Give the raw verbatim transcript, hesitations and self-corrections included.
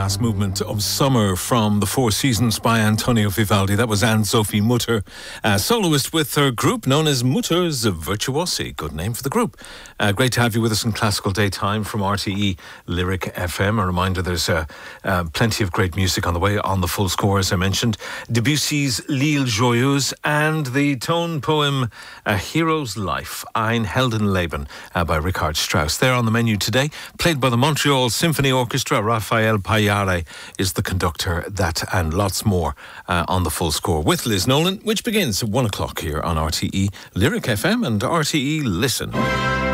last movement of Summer from The Four Seasons by Antonio Vivaldi. That was Anne-Sophie Mutter, a soloist with her group known as Mutters Virtuosi. Good name for the group. Uh, great to have you with us in Classical Daytime from R T E Lyric F M. A reminder, there's uh, uh, plenty of great music on the way on the full score, as I mentioned. Debussy's L'Île Joyeuse and the tone poem A Hero's Life, Ein Heldenleben, uh, by Richard Strauss. They're on the menu today, played by the Montreal Symphony Orchestra. Rafael Payare is the conductor. That and lots more uh, on the full score with Liz Nolan, which begins at one o'clock here on R T E Lyric F M and R T E Listen.